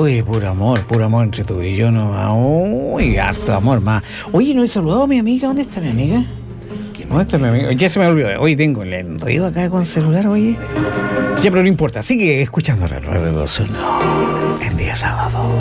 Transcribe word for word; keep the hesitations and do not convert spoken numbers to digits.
Uy, puro amor, puro amor entre tú y yo, no. Uy, harto amor más. Oye, no he saludado a mi amiga. ¿Dónde está mi amiga? ¿Dónde está mi amiga? Ya se me olvidó. Hoy tengo el enredo acá con el celular, oye. Ya, pero no importa. Sigue escuchando la nueve dos uno en día sábado.